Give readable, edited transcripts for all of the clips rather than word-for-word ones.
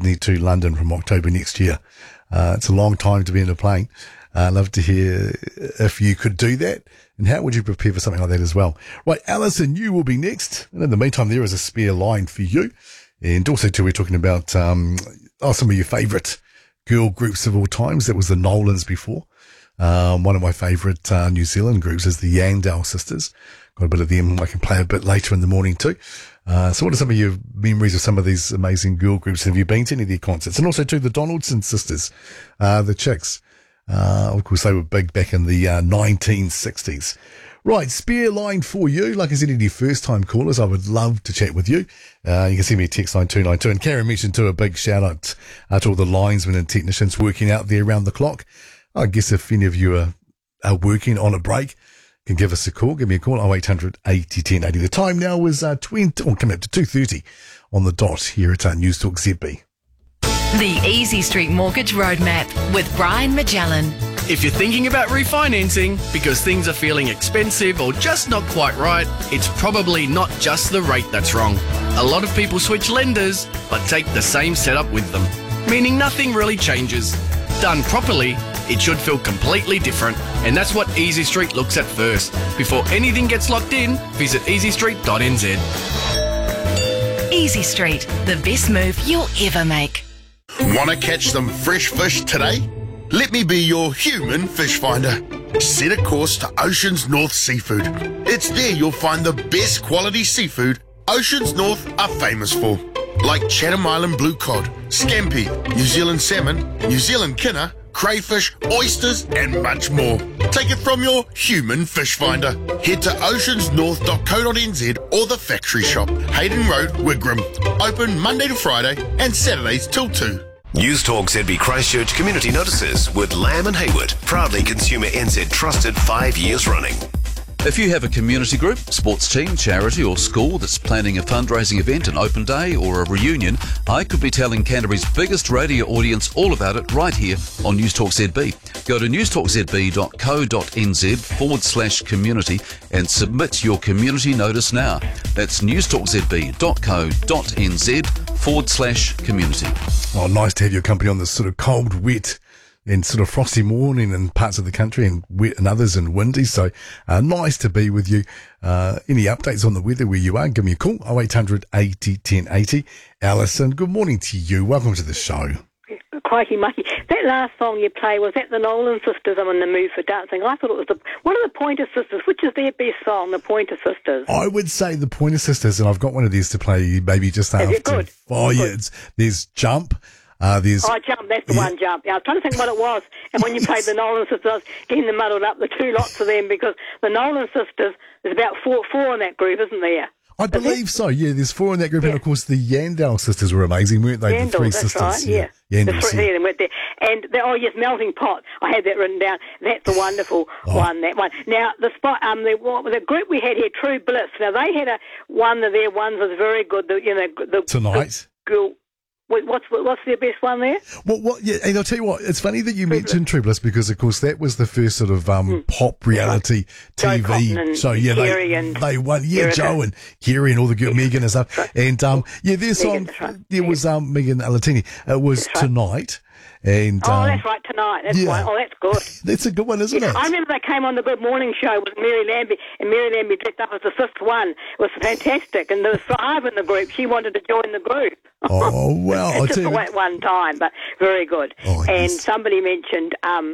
Sydney to London from October next year. It's a long time to be in a plane. I'd love to hear if you could do that, and how would you prepare for something like that as well. Right, Alison, you will be next. And in the meantime, there is a spare line for you. And also, too, we're talking about some of your favourite girl groups of all times. That was the Nolans before. One of my favourite New Zealand groups is the Yandell Sisters. Got a bit of them. I can play a bit later in the morning too. So what are some of your memories of some of these amazing girl groups? Have you been to any of their concerts? And also to the Donaldson Sisters, the Chicks. Of course, they were big back in the 1960s. Right, spare line for you. Like I said, any first-time callers, I would love to chat with you. You can send me a text 9292. And Karen mentioned too, a big shout-out to all the linesmen and technicians working out there around the clock. I guess if any of you are working on a break, can give us a call. Give me a call, 0800 80 10 80. The time now is coming up to 2:30 on the dot here at News Talk ZB. The Easy Street Mortgage Roadmap with Brian Magellan. If you're thinking about refinancing because things are feeling expensive or just not quite right, it's probably not just the rate that's wrong. A lot of people switch lenders but take the same setup with them, meaning nothing really changes. Done properly, it should feel completely different, and that's what Easy Street looks at first. Before anything gets locked in, visit easystreet.nz. Easy Street, the best move you'll ever make. Want to catch some fresh fish today? Let me be your human fish finder. Set a course to Oceans North Seafood. It's there you'll find the best quality seafood Oceans North are famous for, like Chatham Island blue cod, scampi, New Zealand salmon, New Zealand kinner, crayfish, oysters, and much more. Take it from your human fish finder. Head to oceansnorth.co.nz or the factory shop, Hayden Road, Wigram. Open Monday to Friday and Saturdays till 2. News Talk ZB Christchurch Community Notices with Lamb and Hayward, proudly Consumer NZ trusted 5 years running. If you have a community group, sports team, charity or school that's planning a fundraising event, an open day or a reunion, I could be telling Canterbury's biggest radio audience all about it right here on News Talk ZB. Go to newstalkzb.co.nz/community and submit your community notice now. That's newstalkzb.co.nz/community. Oh, nice to have your company on this sort of cold, wet and sort of frosty morning in parts of the country and wet in others and windy. So nice to be with you. Any updates on the weather where you are, give me a call, 0800 80 10 80. Alison, good morning to you. Welcome to the show. Crikey, Mikey. That last song you played, was that the Nolan Sisters? I'm in the mood for dancing. I thought it was one of the Pointer Sisters. Which is their best song, the Pointer Sisters? I would say the Pointer Sisters, and I've got one of these to play maybe just after. Is it good? Oh, yeah. There's Jump. There's Jump, that's the one, Jump. Yeah, I was trying to think what it was. And when you played the Nolan Sisters, I was getting them muddled up, the two lots of them, because the Nolan Sisters, there's about four in that group, isn't there? I believe so, yeah. There's 4 in that group, and of course the Yandell sisters were amazing, weren't they? Yandell, the 3 that's sisters. Right, yeah. Yandell, the 3 of them went there. And, Melting Pot, I had that written down. That's a wonderful one, that one. Now, the group we had here, True Bliss, now they had one of their ones was very good, Tonight. What's their best one there? Well, yeah, and I'll tell you what, it's funny that you mentioned True Bliss because, of course, that was the first sort of pop reality TV show. Yeah, they won. Yeah, Joe and Kerry and all the girl, Megan and stuff. Right. And their song, there was Megan Alatini. It was Tonight. And, that's right, Tonight. That's one. Oh, that's good. That's a good one, isn't it? I remember they came on the Good Morning Show with Mary Lambie, and Mary Lambie dressed up as the 5th one. It was fantastic. And there was 5 in the group. She wanted to join the group. Oh, well. Just at one time, but very good. Oh, and somebody mentioned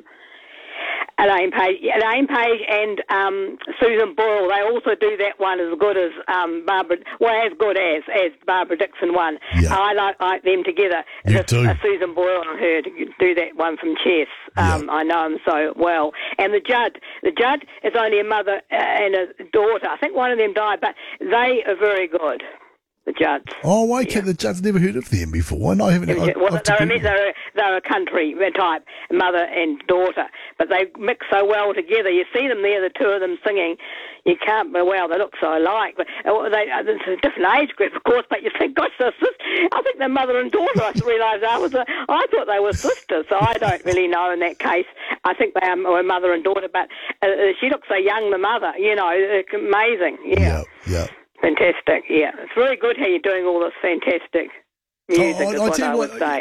Elaine Page and Susan Boyle. They also do that one as good as Barbara. Well, as good as Barbara Dixon one. Yeah. I like them together. You do. Susan Boyle and her to do that one from Chess. I know them so well. And the Judd is only a mother and a daughter. I think one of them died, but they are very good. The Judds. Oh, okay. Yeah. The Judds, never heard of them before. No, I haven't. They're a country type, mother and daughter, but they mix so well together. You see them there, the two of them singing. You can't, they look so alike. But it's a different age group, of course, but you think, gosh, I think they're mother and daughter. I realised I thought they were sisters, so I don't really know in that case. I think they are mother and daughter, but she looks so young, the mother, amazing. Yeah. Yeah. Fantastic, yeah. It's very good how you're doing all this fantastic music, is what I would say.